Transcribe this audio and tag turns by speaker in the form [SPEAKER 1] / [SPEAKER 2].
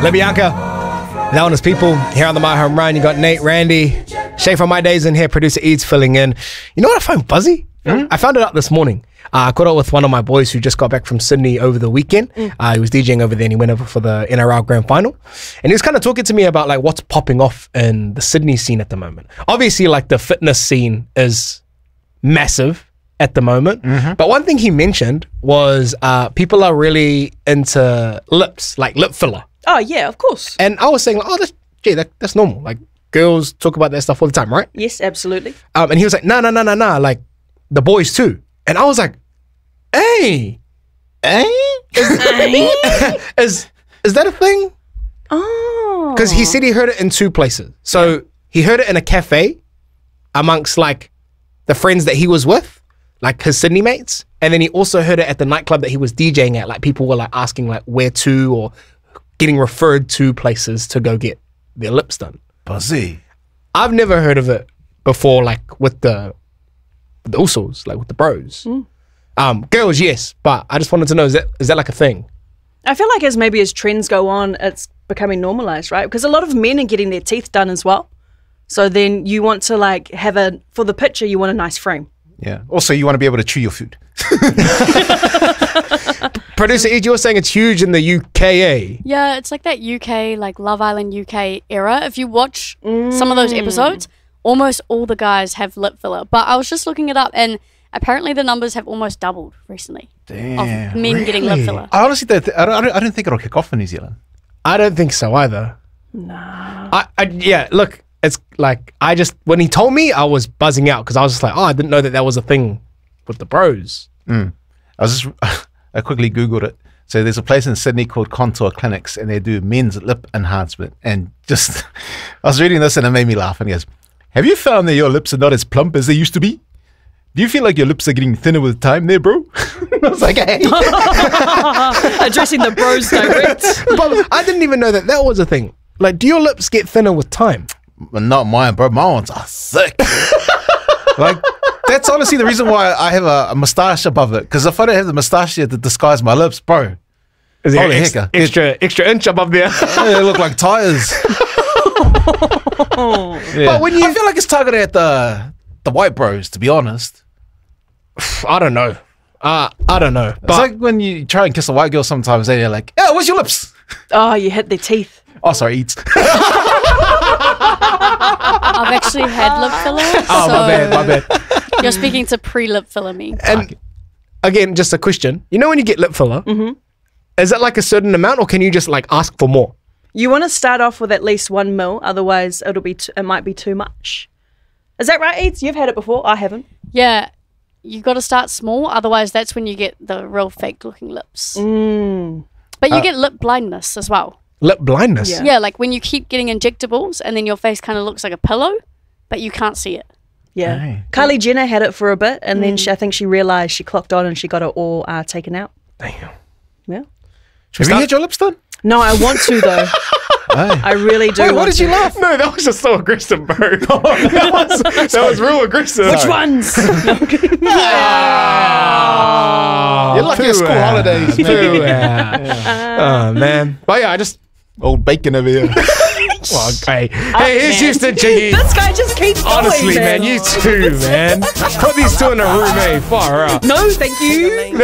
[SPEAKER 1] LaBianca. That one is People. Here on the My Home Run, you got Nate, Randy, Shay from My Days in here, producer Eads filling in. You know what I find buzzy? I found it out this morning. I caught up with one of my boys who just got back from Sydney over the weekend. He was DJing over there and he went over for the NRL Grand Final. And he was kind of talking to me about like what's popping off in the Sydney scene at the moment. Obviously, like the fitness scene is massive at the moment. But one thing he mentioned was people are really into lips, like lip filler.
[SPEAKER 2] Oh, yeah, of course.
[SPEAKER 1] And I was saying, like, that's normal. Like, girls talk about that stuff all the time, right?
[SPEAKER 2] Yes, absolutely.
[SPEAKER 1] And he was like, no, like, the boys too. And I was like, hey, is that a thing?
[SPEAKER 2] Oh.
[SPEAKER 1] Because he said he heard it in two places. So he heard it in a cafe amongst, like, the friends that he was with, like his Sydney mates. And then he also heard it at the nightclub that he was DJing at. Like, people were, like, asking, like, where to or getting referred to places to go get their lips done.
[SPEAKER 3] Buzzy.
[SPEAKER 1] I've never heard of it before, like with the usos, like with the bros. Girls, yes, but I just wanted to know, is that like a thing?
[SPEAKER 2] I feel like as trends go on, it's becoming normalized, right? Because a lot of men are getting their teeth done as well. So then you want to like for the picture, you want a nice frame.
[SPEAKER 3] Yeah. Also, you want to be able to chew your food.
[SPEAKER 1] Producer Ed, you were saying it's huge in the UK, eh?
[SPEAKER 4] Yeah, it's like that UK, like Love Island UK era. If you watch some of those episodes, almost all the guys have lip filler. But I was just looking it up, and apparently the numbers have almost doubled recently.
[SPEAKER 3] Damn.
[SPEAKER 4] Of men getting lip filler.
[SPEAKER 3] I honestly I don't think it'll kick off in New Zealand.
[SPEAKER 1] I don't think so either.
[SPEAKER 2] No.
[SPEAKER 1] Yeah, look, it's like, when he told me, I was buzzing out because I was just like, I didn't know that was a thing with the bros.
[SPEAKER 3] I quickly Googled it. So there's a place in Sydney called Contour Clinics and they do men's lip enhancement. And just, I was reading this and it made me laugh. And he goes, have you found that your lips are not as plump as they used to be? Do you feel like your lips are getting thinner with time there, bro? I was like, hey.
[SPEAKER 2] Addressing the bros direct.
[SPEAKER 1] But I didn't even know that was a thing. Like, do your lips get thinner with time?
[SPEAKER 3] Not mine, bro. My ones are thick. Like, that's honestly the reason why I have a moustache above it. Because if I don't have the moustache here to disguise my lips, bro.
[SPEAKER 1] Is there
[SPEAKER 3] holy
[SPEAKER 1] extra inch above there?
[SPEAKER 3] They look like tires. But when I feel like it's targeted at the white bros, to be honest.
[SPEAKER 1] I don't know. I don't know.
[SPEAKER 3] It's like when you try and kiss a white girl sometimes, they're like, yeah, where's your lips?
[SPEAKER 2] Oh, you hit their teeth.
[SPEAKER 3] Oh, sorry, Eats.
[SPEAKER 4] I've actually had lip filler.
[SPEAKER 1] Oh,
[SPEAKER 4] so
[SPEAKER 1] my bad.
[SPEAKER 4] You're speaking to pre-lip filler me.
[SPEAKER 1] And again, just a question. You know when you get lip filler, is that like a certain amount or can you just like ask for more?
[SPEAKER 2] You want to start off with at least 1 mil, otherwise it might be too much. Is that right, Eads? You've had it before. I haven't.
[SPEAKER 4] Yeah, you got to start small, otherwise that's when you get the real fake-looking lips. But you get lip blindness as well.
[SPEAKER 1] Lip blindness?
[SPEAKER 4] Yeah, like when you keep getting injectables and then your face kind of looks like a pillow, but you can't see it.
[SPEAKER 2] Yeah.
[SPEAKER 3] Hey.
[SPEAKER 2] Kylie Jenner had it for a bit, and then I think she realised she clocked on and she got it all taken out.
[SPEAKER 1] Damn.
[SPEAKER 2] Yeah.
[SPEAKER 3] Have you had your lips done?
[SPEAKER 2] No, I want to though. I really do.
[SPEAKER 1] Wait, why did you laugh? No, that was just so aggressive, bro. that was real aggressive.
[SPEAKER 2] Which ones?
[SPEAKER 3] You're lucky at school holidays, man.
[SPEAKER 1] Oh, man. But yeah, I just...
[SPEAKER 3] Old bacon over here.
[SPEAKER 1] Well, hey, here's Houston Chiggy.
[SPEAKER 2] This guy just keeps going,
[SPEAKER 1] Honestly, man, you too, man. Put these two in a room, eh? Far out.
[SPEAKER 2] No, thank you.